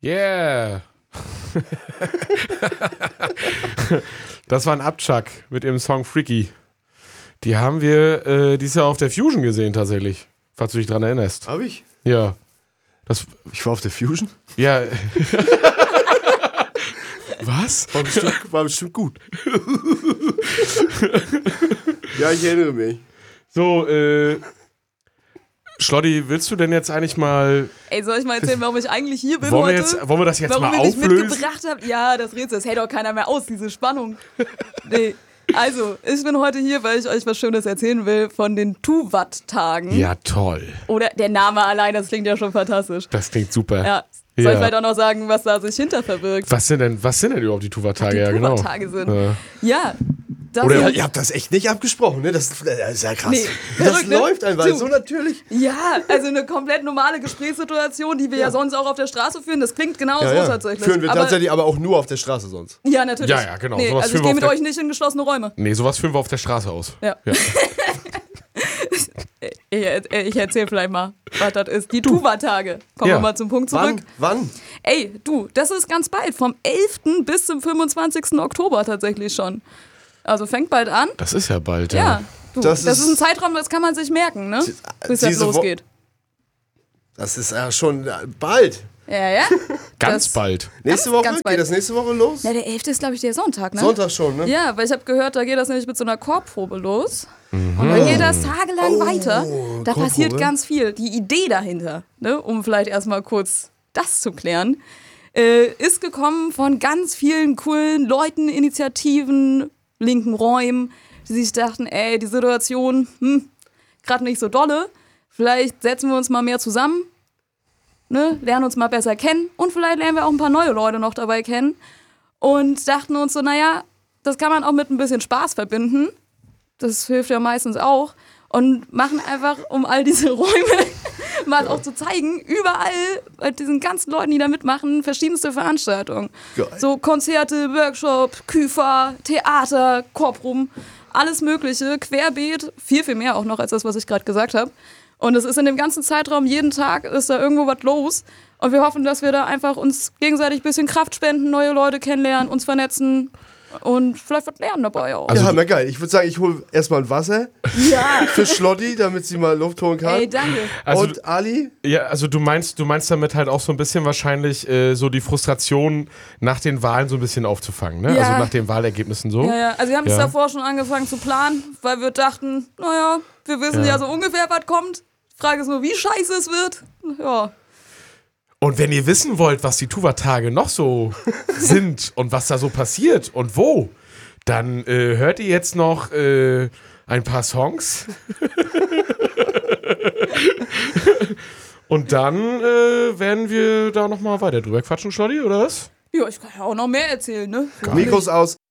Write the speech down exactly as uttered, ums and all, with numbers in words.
Yeah. Das war ein Abchuck mit ihrem Song Freaky. Die haben wir äh, dieses Jahr auf der Fusion gesehen tatsächlich, falls du dich dran erinnerst. Hab ich? Ja. Das, ich war auf der Fusion? Ja. Was? War bestimmt, war bestimmt gut. Ja, ich erinnere mich. So, äh... Schlotti, willst du denn jetzt eigentlich mal... Ey, soll ich mal erzählen, warum ich eigentlich hier bin wollen heute? Wir jetzt, wollen wir das jetzt warum mal auflösen? auflösen? Warum ich mitgebracht habe? Ja, das Rätsel, das hält doch keiner mehr aus, diese Spannung. Nee. Also, ich bin heute hier, weil ich euch was Schönes erzählen will von den Tuvat-Tagen. Ja, toll. Oder der Name allein, das klingt ja schon fantastisch. Das klingt super. Ja. Soll ja. ich vielleicht auch noch sagen, was da sich hinter verbirgt? Was sind denn, was sind denn überhaupt die Tuvat-Tage? Die Ja, genau. Tuvat-Tage sind. Ja. Ja. Das Oder sind, ihr habt das echt nicht abgesprochen, ne? Das, das ist ja krass. Nee, das verrückt, ne? läuft einfach Du. so natürlich. Ja, also eine komplett normale Gesprächssituation, die wir ja, ja sonst auch auf der Straße führen. Das klingt genau ja, so ja. tatsächlich. Führen wir aber, tatsächlich aber auch nur auf der Straße sonst. Ja, natürlich. Ja, ja, genau. Nee, Sowas also ich führen wir gehe mit auf euch nicht in geschlossene Räume. Nee, sowas führen wir auf der Straße aus. Ja. ja. ich ich erzähle vielleicht mal, was das ist. Die Tuvat-Tage. Kommen ja. wir mal zum Punkt zurück. Wann? Wann? Ey, du, das ist ganz bald. Vom elften bis zum fünfundzwanzigsten Oktober tatsächlich schon. Also fängt bald an. Das ist ja bald, ja. Ja, du, das, das ist, ist ein Zeitraum, das kann man sich merken, ne? Bis das losgeht. Wo- das ist ja schon bald. Ja, ja. Ganz das bald. Nächste ganz, Woche? ganz bald. Geht das nächste Woche los? Ja, der elfte ist, glaube ich, der Sonntag, ne? Sonntag schon, ne? Ja, weil ich habe gehört, da geht das nämlich mit so einer Chorprobe los. Mhm. Und dann geht das tagelang Oh, weiter. Da Chorprobe. passiert ganz viel. Die Idee dahinter, ne, um vielleicht erstmal kurz das zu klären, äh, ist gekommen von ganz vielen coolen Leuten, Initiativen, linken Räumen, die sich dachten, ey, die Situation, hm, gerade nicht so dolle. Vielleicht setzen wir uns mal mehr zusammen, ne, lernen uns mal besser kennen und vielleicht lernen wir auch ein paar neue Leute noch dabei kennen. Und dachten uns so, naja, das kann man auch mit ein bisschen Spaß verbinden. Das hilft ja meistens auch. Und machen einfach, um all diese Räume mal auch zu zeigen, überall bei diesen ganzen Leuten, die da mitmachen, verschiedenste Veranstaltungen. Geil. So Konzerte, Workshop, Küfer, Theater, Chorproben, alles Mögliche, querbeet, viel, viel mehr auch noch als das, was ich gerade gesagt habe. Und es ist in dem ganzen Zeitraum, jeden Tag ist da irgendwo was los. Und wir hoffen, dass wir da einfach uns gegenseitig ein bisschen Kraft spenden, neue Leute kennenlernen, uns vernetzen und vielleicht was lernen dabei auch. Also, ja, na geil. Ich würde sagen, ich hole erstmal ein Wasser Ja. für Schlotti, damit sie mal Luft holen kann. Ey, danke. Also, und Ali? Ja, also du meinst, du meinst damit halt auch so ein bisschen wahrscheinlich äh, so die Frustration nach den Wahlen so ein bisschen aufzufangen, ne? Ja. Also nach den Wahlergebnissen so. Ja, ja. Also wir haben es Ja. davor schon angefangen zu planen, weil wir dachten, naja, wir wissen ja, Ja. so ungefähr, was kommt. Die Frage ist nur, wie scheiße es wird. Ja. Und wenn ihr wissen wollt, was die Tuvat-Tage noch so sind und was da so passiert und wo, dann äh, hört ihr jetzt noch äh, ein paar Songs. Und dann äh, werden wir da nochmal weiter drüber quatschen, Schlotti, oder was? Ja, ich kann ja auch noch mehr erzählen, ne? Mikros aus.